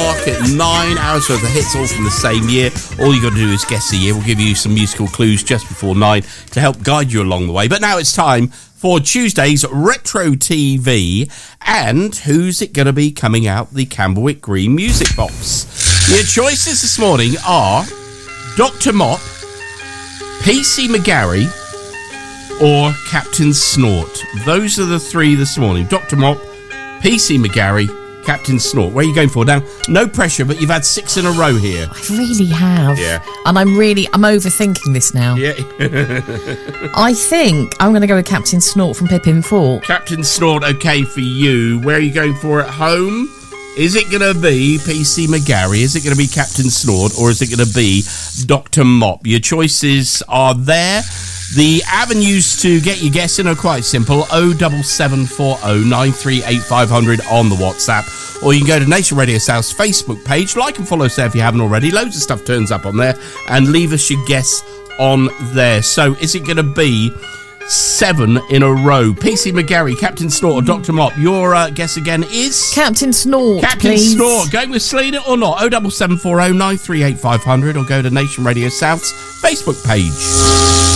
o'clock at 9 hours worth of hits, all from the same year. All you got to do is guess the year. We'll give you some musical clues just before 9 to help guide you along the way. But now it's time for Tuesday's Retro TV. And who's it going to be coming out the Camberwick Green Music Box? Your choices this morning are Dr. Mop, PC McGarry, or Captain Snort. Those are the three this morning. Dr. Mop, PC McGarry, Captain Snort. Where are you going for? Now, no pressure, but you've had 6 in a row here. I really have. Yeah. And I'm overthinking this now. Yeah. I think I'm going to go with Captain Snort from Pippin 4. Captain Snort, okay for you. Where are you going for at home? Is it going to be PC McGarry? Is it going to be Captain Snort? Or is it going to be Dr. Mop? Your choices are there. The avenues to get your guess in are quite simple. 07740 938 500 on the WhatsApp. Or you can go to Nation Radio South's Facebook page. Like and follow us there if you haven't already. Loads of stuff turns up on there. And leave us your guess on there. So is it going to be 7 in a row? PC McGarry, Captain Snort, or Dr. Mop? Your guess again is? Captain Snort, Captain please. Snort. Going with Selena or not? 07740 938 500. Or go to Nation Radio South's Facebook page.